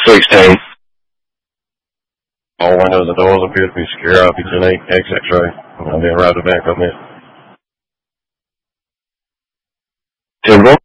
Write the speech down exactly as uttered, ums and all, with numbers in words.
sixteen. All windows and doors appear to be secure. I'll be ten eight, X-ray. I'll be arrived back on this. ten one.